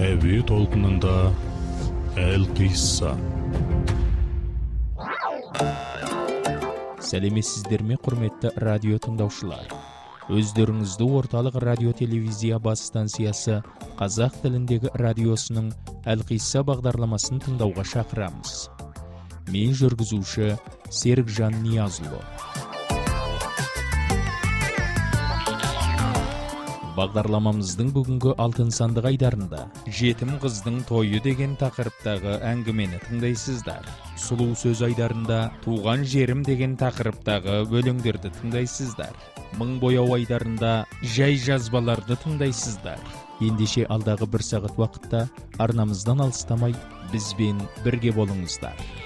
Әуе толқынында Әл-Қисса. Сәлеметсіздер ме, құрметті радио тыңдаушылар. Өздеріңізді орталық радио телевизия бас станциясы қазақ тіліндегі радиосының Әл-Қисса бағдарламасын тыңдауға шақырамыз. Мен жүргізуші Серікжан Ниязұлы. Бағдарламамыздың бүгінгі алтын сандық айдарында жетім қыздың тойы деген тақырыптағы әңгімені тыңдайсыздар. Сұлу сөз айдарында туған жерім деген тақырыптағы бөлеңдерді тыңдайсыздар. Мың бояу айдарында жай жазбаларды тыңдайсыздар. Ендеше алдағы бір сағат уақытта арнамыздан алыстамай бізбен бірге болыңыздар.